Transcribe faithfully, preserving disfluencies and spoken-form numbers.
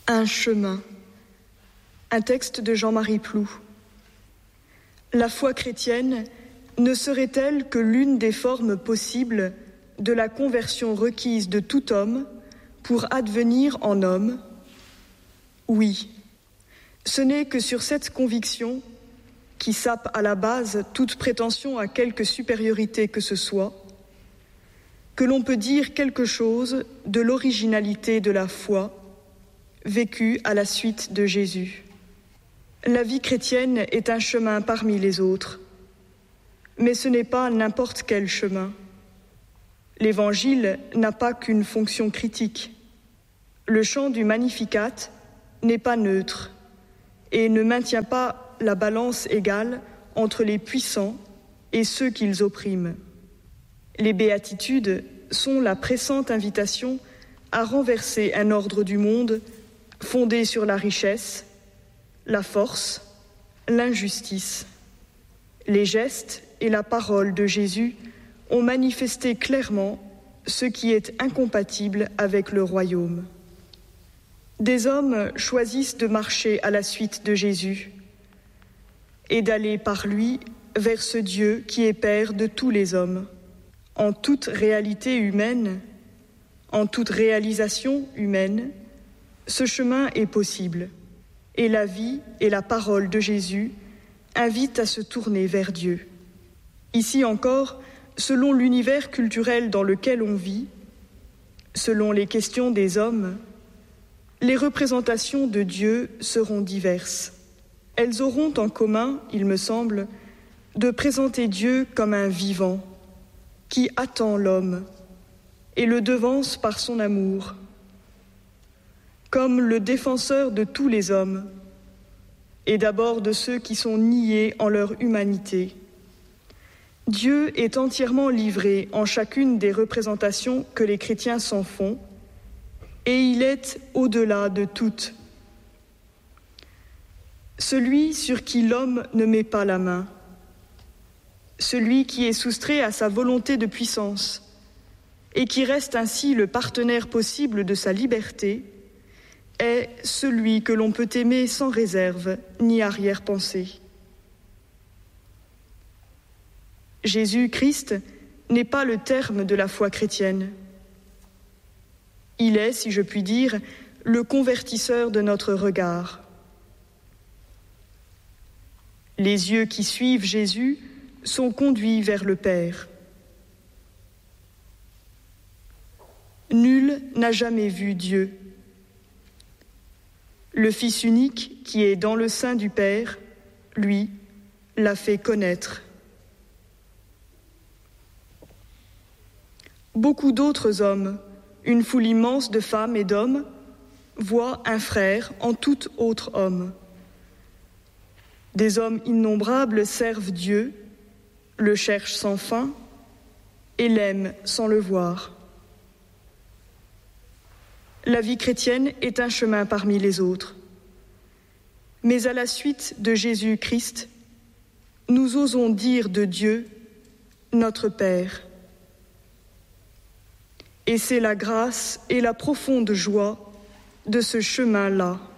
Un chemin. Un texte de Jean-Marie Ploux. La foi chrétienne ne serait-elle que l'une des formes possibles de la conversion requise de tout homme pour advenir en homme? Oui. Ce n'est que sur cette conviction, qui sape à la base toute prétention à quelque supériorité que ce soit, que l'on peut dire quelque chose de l'originalité de la foi vécue à la suite de Jésus. La vie chrétienne est un chemin parmi les autres, mais ce n'est pas n'importe quel chemin. L'Évangile n'a pas qu'une fonction critique. Le chant du Magnificat n'est pas neutre et ne maintient pas la balance égale entre les puissants et ceux qu'ils oppriment. Les béatitudes sont la pressante invitation à renverser un ordre du monde fondé sur la richesse, la force, l'injustice. Les gestes et la parole de Jésus ont manifesté clairement ce qui est incompatible avec le royaume. Des hommes choisissent de marcher à la suite de Jésus et d'aller par lui vers ce Dieu qui est Père de tous les hommes. En toute réalité humaine, en toute réalisation humaine, ce chemin est possible, et la vie et la parole de Jésus invitent à se tourner vers Dieu. Ici encore, selon l'univers culturel dans lequel on vit, selon les questions des hommes, les représentations de Dieu seront diverses. Elles auront en commun, il me semble, de présenter Dieu comme un vivant qui attend l'homme et le devance par son amour, comme le défenseur de tous les hommes, et d'abord de ceux qui sont niés en leur humanité. Dieu est entièrement livré en chacune des représentations que les chrétiens s'en font, et il est au-delà de toutes. Celui sur qui l'homme ne met pas la main, celui qui est soustrait à sa volonté de puissance et qui reste ainsi le partenaire possible de sa liberté, est celui que l'on peut aimer sans réserve ni arrière-pensée. Jésus-Christ n'est pas le terme de la foi chrétienne. Il est, si je puis dire, le convertisseur de notre regard. Les yeux qui suivent Jésus sont conduits vers le Père. Nul n'a jamais vu Dieu. Le Fils unique qui est dans le sein du Père, lui, l'a fait connaître. Beaucoup d'autres hommes, une foule immense de femmes et d'hommes, voient un frère en tout autre homme. Des hommes innombrables servent Dieu, le cherchent sans fin et l'aiment sans le voir. La vie chrétienne est un chemin parmi les autres. Mais à la suite de Jésus-Christ, nous osons dire de Dieu, notre Père. Et c'est la grâce et la profonde joie de ce chemin-là.